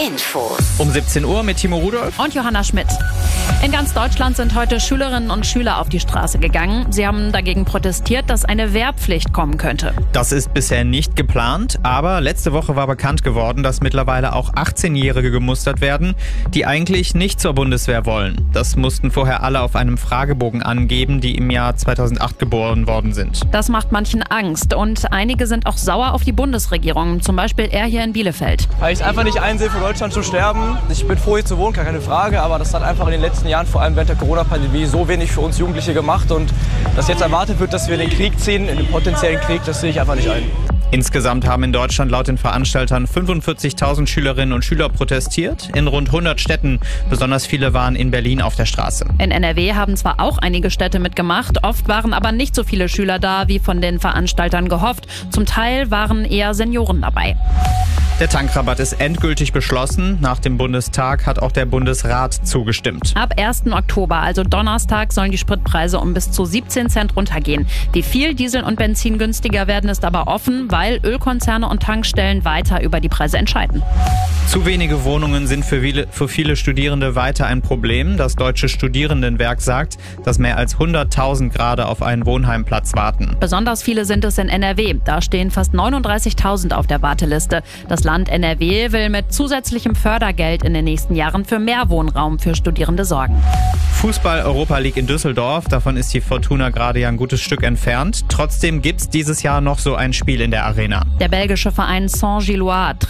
Info. Um 17 Uhr mit Timo Rudolph und Johanna Schmidt. In ganz Deutschland sind heute Schülerinnen und Schüler auf die Straße gegangen. Sie haben dagegen protestiert, dass eine Wehrpflicht kommen könnte. Das ist bisher nicht geplant, aber letzte Woche war bekannt geworden, dass mittlerweile auch 18-Jährige gemustert werden, die eigentlich nicht zur Bundeswehr wollen. Das mussten vorher alle auf einem Fragebogen angeben, die im Jahr 2008 geboren worden sind. Das macht manchen Angst und einige sind auch sauer auf die Bundesregierung, zum Beispiel er hier in Bielefeld. Weil ich es einfach nicht einsehe, für Deutschland zu sterben. Ich bin froh, hier zu wohnen, gar keine Frage, aber das hat einfach in den letzten Jahren, vor allem während der Corona-Pandemie, so wenig für uns Jugendliche gemacht und dass jetzt erwartet wird, dass wir in den Krieg ziehen, in den potenziellen Krieg, das sehe ich einfach nicht ein. Insgesamt haben in Deutschland laut den Veranstaltern 45.000 Schülerinnen und Schüler protestiert. In rund 100 Städten, besonders viele waren in Berlin auf der Straße. In NRW haben zwar auch einige Städte mitgemacht, oft waren aber nicht so viele Schüler da, wie von den Veranstaltern gehofft. Zum Teil waren eher Senioren dabei. Der Tankrabatt ist endgültig beschlossen. Nach dem Bundestag hat auch der Bundesrat zugestimmt. Ab 1. Oktober, also Donnerstag, sollen die Spritpreise um bis zu 17 Cent runtergehen. Wie viel Diesel und Benzin günstiger werden, ist aber offen, weil Ölkonzerne und Tankstellen weiter über die Preise entscheiden. Zu wenige Wohnungen sind für viele Studierende weiter ein Problem. Das Deutsche Studierendenwerk sagt, dass mehr als 100.000 gerade auf einen Wohnheimplatz warten. Besonders viele sind es in NRW. Da stehen fast 39.000 auf der Warteliste. Das Land NRW will mit zusätzlichem Fördergeld in den nächsten Jahren für mehr Wohnraum für Studierende sorgen. Fußball-Europa League in Düsseldorf, davon ist die Fortuna gerade ja ein gutes Stück entfernt. Trotzdem gibt's dieses Jahr noch so ein Spiel in der Arena. Der belgische Verein Saint-Gilloise